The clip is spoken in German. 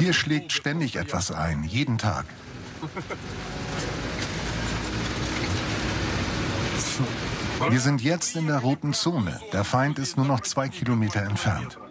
Hier schlägt ständig etwas ein, jeden Tag. Wir sind jetzt in der roten Zone. Der Feind ist nur noch 2 Kilometer entfernt.